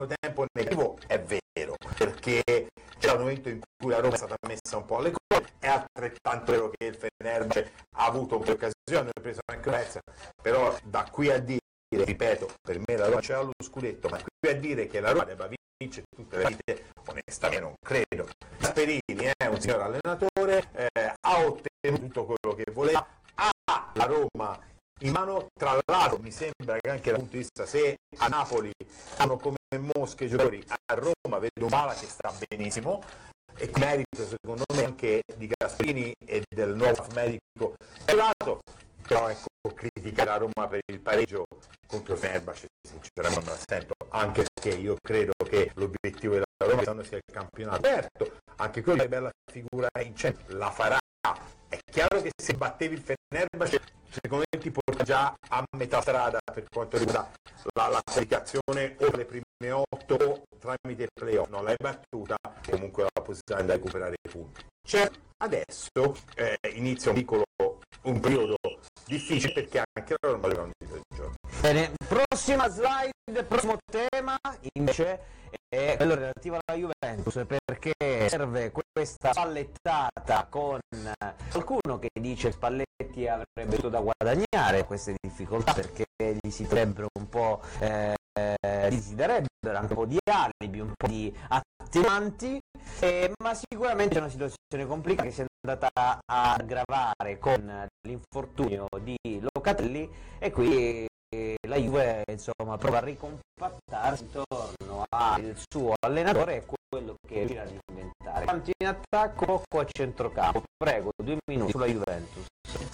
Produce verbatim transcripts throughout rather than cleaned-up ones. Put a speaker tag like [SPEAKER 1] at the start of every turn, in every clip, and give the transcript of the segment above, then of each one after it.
[SPEAKER 1] tempo negativo è vero, perché c'è un momento in cui la Roma è stata messa un po' alle cose, è altrettanto vero che il Fenerbahce ha avuto un po' di occasioni, ha preso anche Venezia, però da qui a dire, ripeto, per me la Roma c'era lo scudetto, ma qui a dire che la Roma debba vincere tutte le partite, onestamente non credo. Gasperini è un signor allenatore, eh, ha ottenuto tutto quello che voleva, ha la Roma in mano. Tra l'altro mi sembra che anche dal punto di vista, se a Napoli hanno come mosche i giocatori, a Roma vedo Bala che sta benissimo, e merito secondo me anche di Gasperini e del nuovo medico è lato. Però ecco, critica la Roma per il pareggio contro il Fenerbahce sinceramente non la sento, anche perché io credo che l'obiettivo della Roma sia il campionato aperto, anche quello è bella figura in centro, la farà. È chiaro che se battevi il Fenerbahce secondo me ti porta già a metà strada per quanto riguarda la, la qualificazione o le prime otto o tramite il playoff, non l'hai battuta, comunque la possibilità di recuperare i punti. Cioè, adesso eh, inizia un piccolo un periodo difficile perché anche la Roma aveva un giorno.
[SPEAKER 2] Bene, prossima slide, prossimo tema invece è quello relativo alla Juventus, perché serve questa spallettata con qualcuno che dice che Spalletti avrebbe tutto da guadagnare queste difficoltà perché gli si darebbero un po' eh, gli si darebbero anche un po' di alibi, un po' di attenuanti, eh, ma sicuramente è una situazione complicata che si è andata a aggravare con l'infortunio di Locatelli e qui la Juve insomma prova a ricompattarsi intorno al suo allenatore e quello che riuscirà ad inventare. Quanto in attacco, poco a centrocampo. Prego, due minuti sulla Juventus.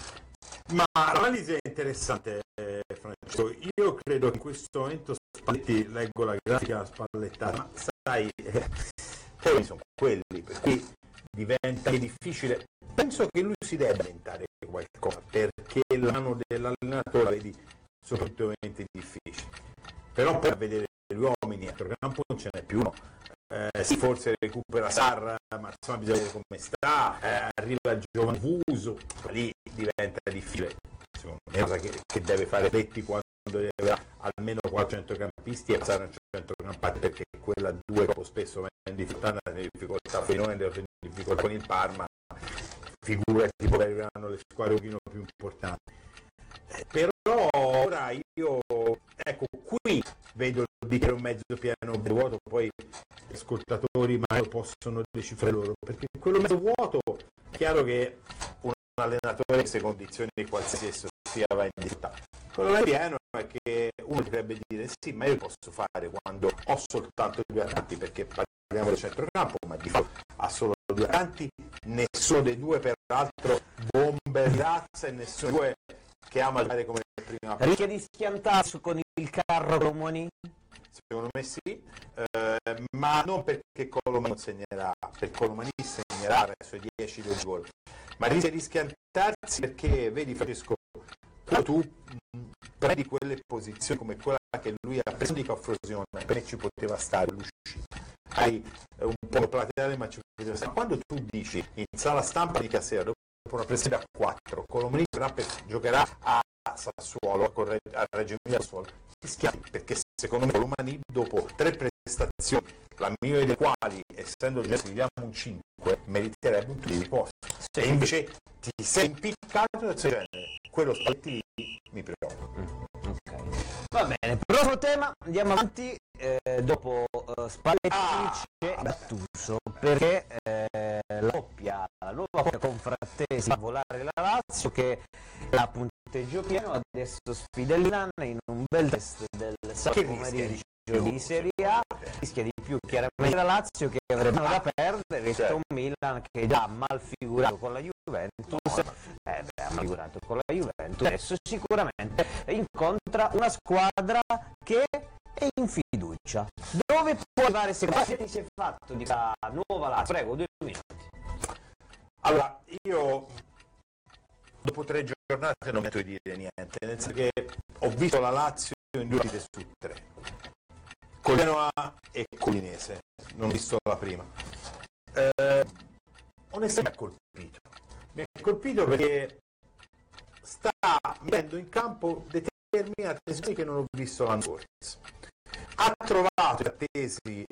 [SPEAKER 1] Ma l'analisi è interessante, eh, Francesco. Io credo che in questo momento Spalletti, leggo la grafica spallettata, ma sai, eh, poi sono quelli, per cui diventa difficile. Penso che lui si debba inventare qualcosa, perché l'anno dell'allenatore la vedi soprattutto difficile. Però poi a vedere gli uomini a centrocampo non ce n'è più uno. Eh, sì, forse recupera Sarra, ma insomma bisogna vedere come sta, eh, arriva il giovane Vuso, lì diventa difficile. Secondo me è una cosa che, che deve fare Letti quando deve avere almeno quattrocento centrocampisti e passare a un centrocampante, perché quella due troppo spesso va in difficoltà, nelle difficoltà Fenone, in difficoltà con il Parma, figurati poi arriveranno le squadre un pochino più importanti. Eh, però ora io, ecco, qui vedo il bicchiere un mezzo pieno o vuoto, poi gli ascoltatori ma lo possono decifrare loro, perché quello mezzo vuoto è chiaro che un allenatore in condizioni di qualsiasi esso sia va in difficoltà. Quello mezzo pieno è che uno potrebbe dire sì, ma io lo posso fare quando ho soltanto due attaccanti, perché parliamo del centrocampo, ma di fatto ha solo due attaccanti, nessuno dei due peraltro bomber di razza e nessuno dei due che ama giocare come prima.
[SPEAKER 2] Rischia di schiantarsi con il carro Colomani?
[SPEAKER 1] Secondo me sì, eh, ma non perché Colomani non segnerà, perché Colomani segnerà verso i dieci dodici gol, ma rischia di schiantarsi perché, vedi Francesco, quando tu mh, prendi quelle posizioni come quella che lui ha preso di Caffrosione, per me ci poteva stare l'uscita. Hai un po' plateale, ma ci poteva stare. Quando tu dici in sala stampa di Cassero, una pressione a quattro, Colomani giocherà a Sassuolo, a Reggio Emilia Sassuolo, perché secondo me Colomani dopo tre prestazioni, la migliore delle quali essendo già se gli diamo un cinque meriterebbe un tuo di posto, e invece ti sei impiccato da questo genere, quello Spalletti mi preoccupa.
[SPEAKER 2] Mm, okay. Va bene, prossimo tema, andiamo avanti. Eh, dopo uh, Spalletti ah, c'è Gattuso, perché eh, la coppia, la nuova coppia con Frattesi a volare la Lazio, che ha punteggio pieno, adesso sfida il Milan in un bel test del sabato pomeriggio di Serie A, rischia di più chiaramente la Lazio, che avrebbe da perdere rispetto a un Milan che già mal figurato con la Juventus, eh, beh, ha mal figurato con la Juventus, adesso sicuramente incontra una squadra che è in fiducia. Dove può arrivare secondo te? Che si è fatto di questa nuova Lazio? Prego, due minuti.
[SPEAKER 1] Allora, io dopo tre giornate non metto di dire niente, nel senso che ho visto la Lazio in due partite su tre, con Genoa e con l'Udinese, non ho visto la prima. Eh, onestamente mi ha colpito, mi ha colpito perché sta mettendo in campo determinate situazioni che non ho visto l'anno scorso. ha trovato i attesi